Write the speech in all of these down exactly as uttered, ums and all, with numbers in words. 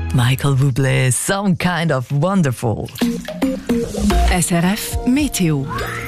Michael Bublé, Some Kind of Wonderful. S R F Meteo.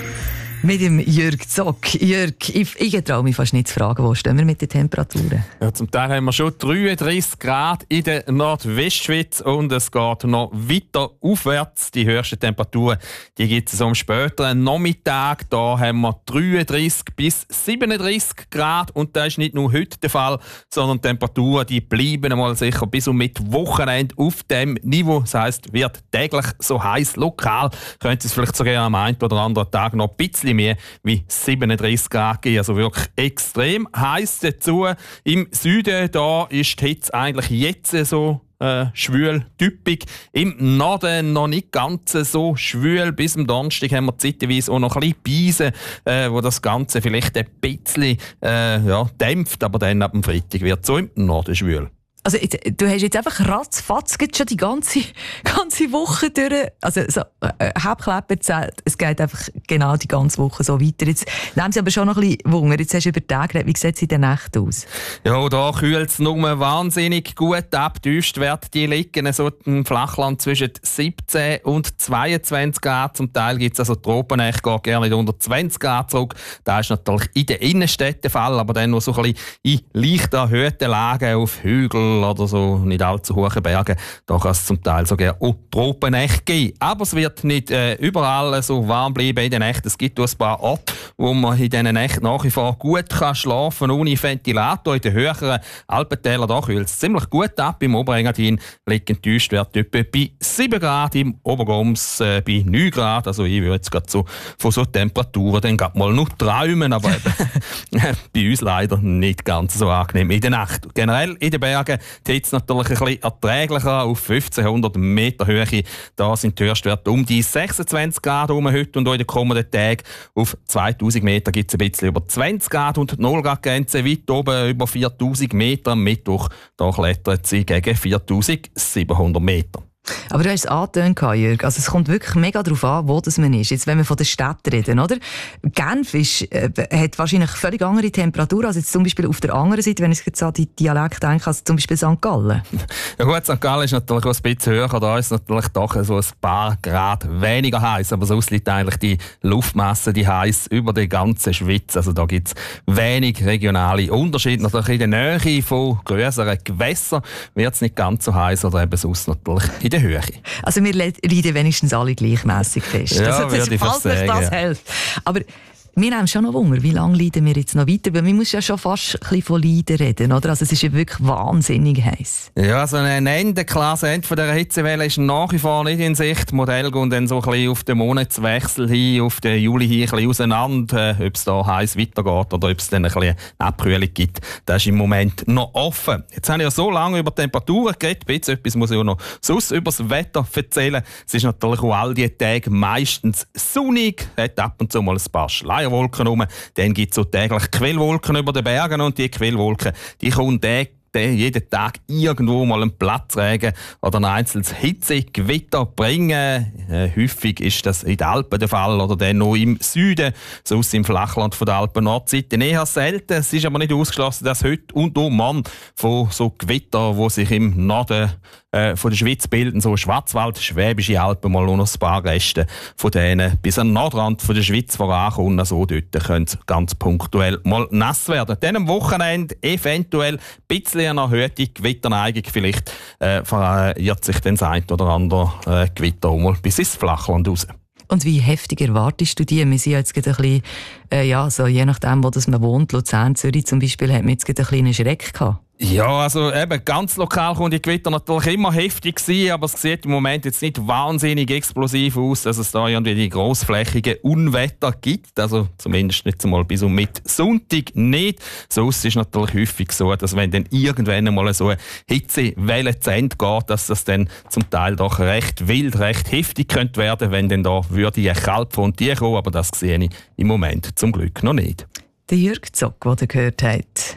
Mit dem Jürg Zock. Jürg, ich, ich traue mich fast nicht zu fragen, wo stehen wir mit den Temperaturen? Ja, zum Teil haben wir schon dreiunddreissig Grad in der Nordwestschweiz und es geht noch weiter aufwärts. Die höchsten Temperaturen gibt es am späteren Nachmittag. Da haben wir dreiunddreissig bis siebenunddreissig Grad und das ist nicht nur heute der Fall, sondern die Temperaturen die bleiben mal sicher bis um mit Wochenende auf dem Niveau. Das heisst, wird täglich so heiß. Lokal könnte es vielleicht sogar am einen oder anderen Tag noch ein bisschen mehr wie siebenunddreissig Grad geben. Also wirklich extrem heiß dazu. Im Süden da ist die Hitze eigentlich jetzt so äh, schwül, typisch. Im Norden noch nicht ganz so schwül. Bis am Donnerstag haben wir zeitweise auch noch ein bisschen Beise, äh, wo das Ganze vielleicht ein bisschen äh, ja, dämpft. Aber dann ab dem Freitag wird es so im Norden schwül. Also, du hast jetzt einfach ratzfatz schon die ganze, ganze Woche durch. Also, so, äh, Hauptkleber zählt, es geht einfach genau die ganze Woche so weiter. Jetzt nehmen sie aber schon noch ein bisschen Wunder. Jetzt hast du über den Tag geredet. Wie sieht es in der Nacht aus? Ja, da kühlt es nur wahnsinnig gut ab. Die Tiefstwerte die liegen so im Flachland zwischen siebzehn und zweiundzwanzig Grad. Zum Teil gibt es also Tropennächte, geht gerne nicht unter zwanzig Grad zurück. Das ist natürlich in den Innenstädten der Fall, aber dann noch so ein bisschen in leicht erhöhten Lagen auf Hügeln oder so nicht allzu hohe Berge, da kann es zum Teil sogar auch Tropennächte geben. Aber es wird nicht äh, überall so warm bleiben in den Nächten. Es gibt auch ein paar Orte, wo man in diesen Nächten nach wie vor gut kann schlafen kann, ohne Ventilator. In den höheren Alpentälern da kühlt es ziemlich gut ab. Im Oberengadin liegen die Tiefstwerte etwa bei sieben Grad, im Obergoms äh, bei neun Grad. Also ich würde jetzt gerade so von so Temperaturen dann gerade mal noch träumen, aber eben, bei uns leider nicht ganz so angenehm in der Nacht. Generell in den Bergen die Hitze natürlich ein bisschen erträglicher auf fünfzehnhundert Meter Höhe. Da sind die Höchstwerte um die sechsundzwanzig Grad herum heute und auch in den kommenden Tagen. Auf zweitausend Meter gibt es ein bisschen über zwanzig Grad und die null Grad Grenze weit oben über viertausend Meter. Am Mittwoch da klettert sie gegen viertausendsiebenhundert Meter. Aber du hast es angetönt, Jürg. Also es kommt wirklich mega darauf an, wo das man ist. Jetzt, wenn wir von der Stadt reden, oder? Genf ist, äh, hat wahrscheinlich völlig andere Temperaturen als jetzt zum Beispiel auf der anderen Seite, wenn ich jetzt an die Dialekt denke, als zum Beispiel Sankt Gallen. Ja gut, Sankt Gallen ist natürlich auch ein bisschen höher. Da ist es natürlich doch so ein paar Grad weniger heiß. Aber sonst liegt eigentlich die Luftmasse die heiß über die ganze Schweiz. Also da gibt es wenig regionale Unterschiede. Natürlich in der Nähe von grösseren Gewässern wird es nicht ganz so heiß oder eben sonst natürlich in der Höhe. Also wir leiden wenigstens alle gleichmässig fest. Ja, also, das, würde ich falls sagen, das ja. hilft. Aber wir haben schon noch Hunger. Wie lange leiden wir jetzt noch weiter? Weil man muss ja schon fast ein bisschen von Leiden reden, oder? Also es ist ja wirklich wahnsinnig heiß. Ja, so ein Ende, klares Ende von dieser Hitzewelle ist nach wie vor nicht in Sicht. Die Modelle gehen dann so ein bisschen auf den Monatswechsel hin, auf den Juli hin ein bisschen auseinander, äh, ob es da heiß weitergeht oder ob es dann ein bisschen Abkühlung gibt. Das ist im Moment noch offen. Jetzt habe ich ja so lange über Temperaturen geredet. Bitte etwas muss ich auch noch sonst über das Wetter erzählen. Es ist natürlich auch all diese Tage meistens sonnig, hat ab und zu mal ein paar Schleierwolken rum. Dann gibt es so täglich Quellwolken über den Bergen und die Quellwolken, die kommen täglich jeden Tag irgendwo mal einen Platzregen oder ein einzelnes Hitzegewitter bringen. Äh, häufig ist das in den Alpen der Fall oder dann noch im Süden, sonst im Flachland von der Alpen-Nordseite eher selten. Es ist aber nicht ausgeschlossen, dass heute und auch morgen von so Gewitter, die sich im Norden äh, von der Schweiz bilden, so Schwarzwald, Schwäbische Alpen, mal nur noch ein paar Reste von denen bis an den Nordrand von der Schweiz vorankommen. Also dort können es ganz punktuell mal nass werden. Dann am Wochenende eventuell ein bisschen eine erhöhte Gewitterneigung. Vielleicht äh, verirrt sich dann das ein oder andere äh, Gewitter auch mal bis ins Flachland raus. Und wie heftig erwartest du die? Wir sind jetzt gerade ein bisschen, äh, ja, so je nachdem, wo das man wohnt, Luzern, Zürich zum Beispiel, hat man jetzt gerade einen kleinen Schreck gehabt. Ja, also eben, ganz lokal kommt die Gewitter natürlich immer heftig sein, aber es sieht im Moment jetzt nicht wahnsinnig explosiv aus, dass es da irgendwie die grossflächigen Unwetter gibt. Also zumindest nicht einmal bis um mit Sonntag nicht. Sonst ist es natürlich häufig so, dass wenn dann irgendwann einmal so eine Hitzewelle zu Ende geht, dass das dann zum Teil doch recht wild, recht heftig könnte werden, wenn dann da würde eine Kaltfront kommen, aber das sehe ich im Moment zum Glück noch nicht. Der Jürg Zock, den ihr gehört habt.